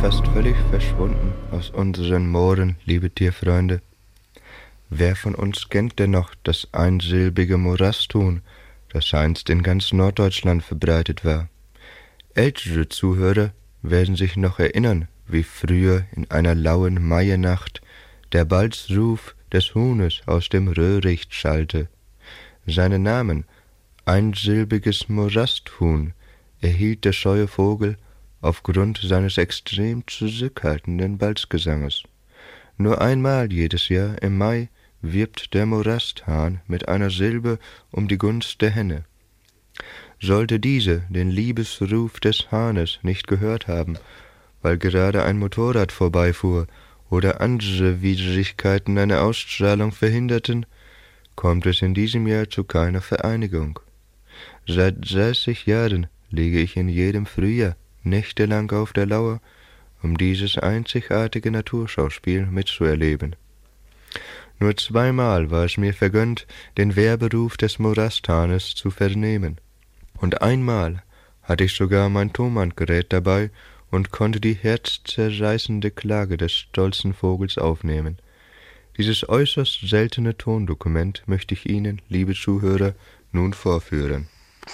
fast völlig verschwunden aus unseren Mooren, liebe Tierfreunde. Wer von uns kennt denn noch das einsilbige Morasshuhn, das einst in ganz Norddeutschland verbreitet war? Ältere Zuhörer werden sich noch erinnern, wie früher in einer lauen Maienacht der Balzruf des Huhnes aus dem Röhricht schallte. Seinen Namen, einsilbiges Morasshuhn, erhielt der scheue Vogel aufgrund seines extrem zurückhaltenden Balzgesanges. Nur einmal jedes Jahr im Mai wirbt der Morasthahn mit einer Silbe um die Gunst der Henne. Sollte diese den Liebesruf des Hahnes nicht gehört haben, weil gerade ein Motorrad vorbeifuhr oder andere Widrigkeiten eine Ausstrahlung verhinderten, kommt es in diesem Jahr zu keiner Vereinigung. Seit 30 Jahren liege ich in jedem Frühjahr nächtelang auf der Lauer, um dieses einzigartige Naturschauspiel mitzuerleben. Nur zweimal war es mir vergönnt, den Werberuf des Morasthahnes zu vernehmen, und einmal hatte ich sogar mein Tonbandgerät dabei und konnte die herzzerreißende Klage des stolzen Vogels aufnehmen. Dieses äußerst seltene Tondokument möchte ich Ihnen, liebe Zuhörer, nun vorführen.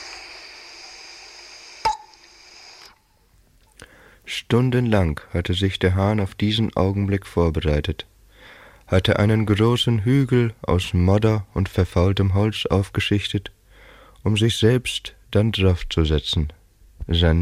Stundenlang hatte sich der Hahn auf diesen Augenblick vorbereitet, hatte einen großen Hügel aus Modder und verfaultem Holz aufgeschichtet, um sich selbst dann draufzusetzen. Sein